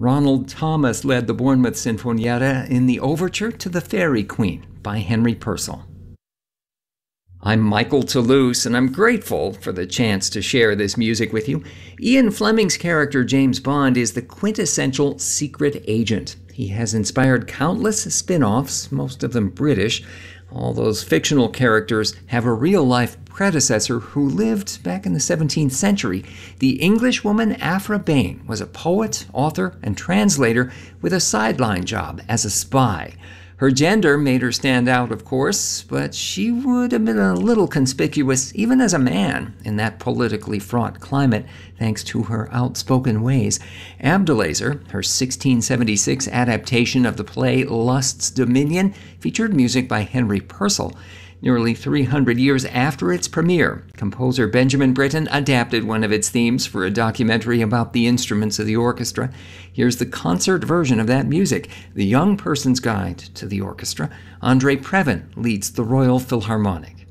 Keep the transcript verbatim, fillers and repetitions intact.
Ronald Thomas led the Bournemouth Sinfonietta in the overture to The Fairy Queen by Henry Purcell. I'm Michael Toulouse, and I'm grateful for the chance to share this music with you. Ian Fleming's character, James Bond, is the quintessential secret agent. He has inspired countless spin-offs, most of them British. All those fictional characters have a real-life predecessor who lived back in the seventeenth century. The Englishwoman Aphra Behn was a poet, author, and translator with a sideline job as a spy. Her gender made her stand out, of course, but she would have been a little conspicuous even as a man in that politically fraught climate, thanks to her outspoken ways. Abdelazer, her sixteen seventy-six adaptation of the play Lust's Dominion, featured music by Henry Purcell. Nearly three hundred years after its premiere, composer Benjamin Britten adapted one of its themes for a documentary about the instruments of the orchestra. Here's the concert version of that music, The Young Person's Guide to the Orchestra. Andre Previn leads the Royal Philharmonic.